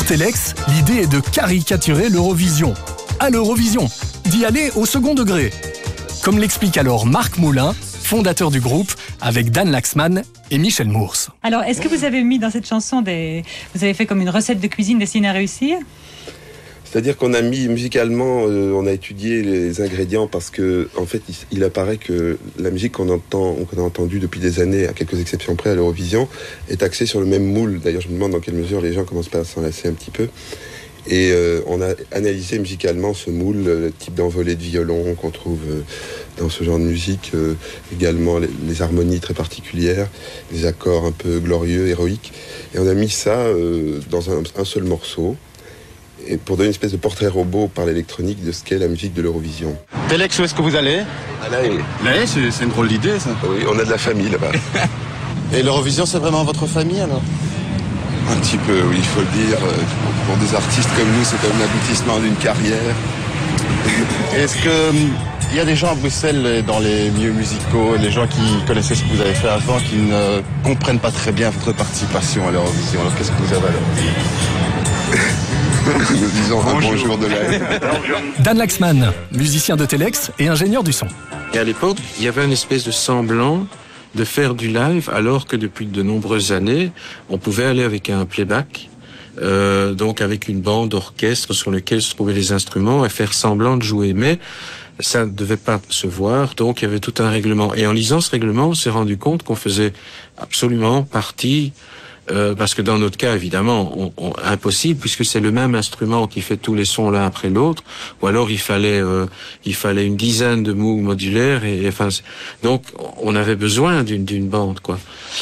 Telex, l'idée est de caricaturer l'Eurovision. À l'Eurovision, d'y aller au second degré. Comme l'explique alors Marc Moulin, fondateur du groupe, avec Dan Laxman et Michel Mours. Alors, est-ce que vous avez mis dans cette chanson vous avez fait comme une recette de cuisine destinée à réussir ? C'est-à-dire qu'on a mis musicalement, on a étudié les ingrédients parce que, en fait, il apparaît que la musique qu'on a entendue depuis des années, à quelques exceptions près à l'Eurovision, est axée sur le même moule. D'ailleurs, je me demande dans quelle mesure les gens commencent pas à s'en lasser un petit peu. Et on a analysé musicalement ce moule, le type d'envolée de violon qu'on trouve dans ce genre de musique, également les harmonies très particulières, les accords un peu glorieux, héroïques. Et on a mis ça dans un seul morceau. Et pour donner une espèce de portrait robot par l'électronique de ce qu'est la musique de l'Eurovision. Telex, où est-ce que vous allez? À La Haye. La Haye, c'est une drôle d'idée, ça. Oui, on a de la famille là-bas. Et l'Eurovision, c'est vraiment votre famille, alors? Un petit peu, oui, il faut le dire. Pour des artistes comme nous, c'est comme l'aboutissement d'une carrière. Est-ce que il y a des gens à Bruxelles, et dans les milieux musicaux, les gens qui connaissaient ce que vous avez fait avant, qui ne comprennent pas très bien votre participation à l'Eurovision? Alors qu'est-ce que vous avez à leur dire? Nous disons un bonjour de l'air. Dan Laxman, musicien de Telex et ingénieur du son. Et à l'époque, il y avait une espèce de semblant de faire du live, alors que depuis de nombreuses années, on pouvait aller avec un playback, donc avec une bande orchestre sur laquelle se trouvaient les instruments et faire semblant de jouer. Mais ça ne devait pas se voir, donc il y avait tout un règlement. Et en lisant ce règlement, on s'est rendu compte qu'on faisait absolument partie, parce que dans notre cas, évidemment, impossible, puisque c'est le même instrument qui fait tous les sons l'un après l'autre, ou alors il fallait une dizaine de moules modulaires, enfin, donc on avait besoin d'une bande, quoi.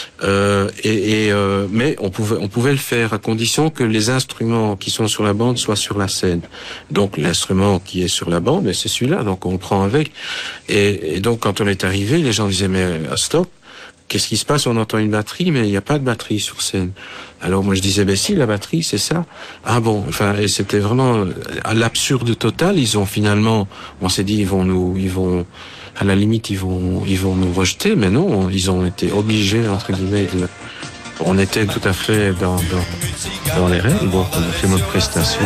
Mais on pouvait le faire à condition que les instruments qui sont sur la bande soient sur la scène. Donc l'instrument qui est sur la bande, c'est celui-là, donc on le prend avec. Et donc quand on est arrivé, les gens disaient mais stop. Qu'est-ce qui se passe? On entend une batterie, mais il n'y a pas de batterie sur scène. Alors moi je disais, ben si, la batterie, c'est ça. Ah bon, enfin, et c'était vraiment à l'absurde total. Ils ont finalement, on s'est dit, à la limite, ils vont nous rejeter, mais non, ils ont été obligés, entre guillemets, on était tout à fait dans les règles, donc on a fait notre prestation.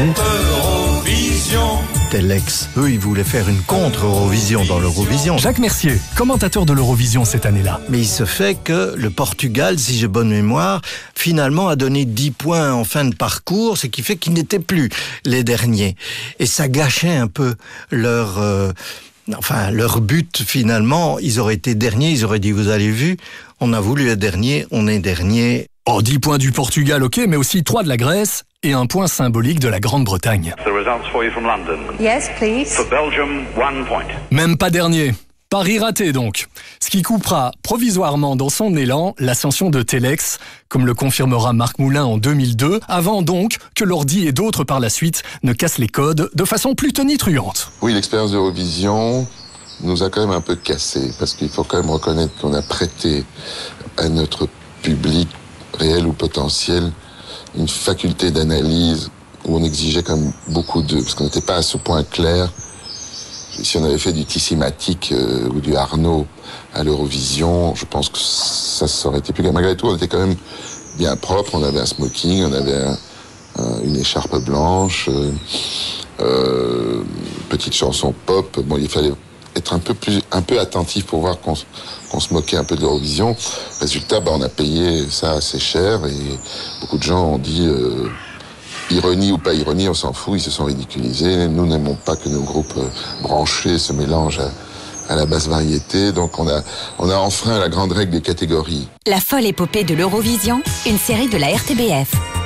Telex, eux, ils voulaient faire une contre-Eurovision dans l'Eurovision. Jacques Mercier, commentateur de l'Eurovision cette année-là. Mais il se fait que le Portugal, si j'ai bonne mémoire, finalement a donné 10 points en fin de parcours, ce qui fait qu'ils n'étaient plus les derniers. Et ça gâchait un peu leur but finalement. Ils auraient été derniers, ils auraient dit, vous avez vu, on a voulu être dernier, on est dernier. Oh, 10 points du Portugal, ok, mais aussi 3 de la Grèce et un point symbolique de la Grande-Bretagne. Yes, please. For Belgium, 1 point. Même pas dernier. Pari raté donc. Ce qui coupera provisoirement dans son élan l'ascension de Telex, comme le confirmera Marc Moulin en 2002, avant donc que l'ordi et d'autres par la suite ne cassent les codes de façon plus tonitruante. Oui, l'expérience d'Eurovision nous a quand même un peu cassé, parce qu'il faut quand même reconnaître qu'on a prêté à notre public réel ou potentiel une faculté d'analyse où on exigeait quand même beaucoup parce qu'on n'était pas à ce point clair. Si on avait fait du Tissimatic ou du Arnaud à l'Eurovision, je pense que ça aurait été plus... Malgré tout, on était quand même bien propre, on avait un smoking, on avait une écharpe blanche, petite chanson pop. Bon, il fallait être un peu attentif pour voir qu'on se moquait un peu de l'Eurovision. Résultat, on a payé ça assez cher et beaucoup de gens ont dit ironie ou pas ironie, on s'en fout, ils se sont ridiculisés. Nous n'aimons pas que nos groupes branchés se mélangent à la basse variété, donc on a enfreint la grande règle des catégories. La folle épopée de l'Eurovision, une série de la RTBF.